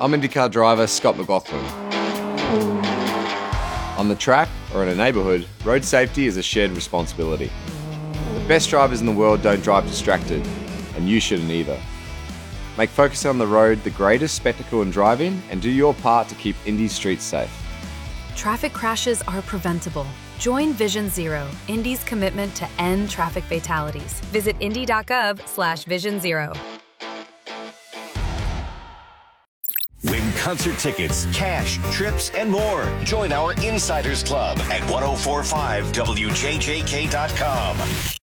I'm IndyCar driver Scott McLaughlin. On the track or in a neighbourhood, road safety is a shared responsibility. The best drivers in the world don't drive distracted, and you shouldn't either. Make focusing on the road the greatest spectacle in driving and do your part to keep Indy's streets safe. Traffic crashes are preventable. Join Vision Zero, Indy's commitment to end traffic fatalities. Visit indy.gov/Vision Zero. Win concert tickets, cash, trips, and more. Join our Insiders Club at 1045wjjk.com.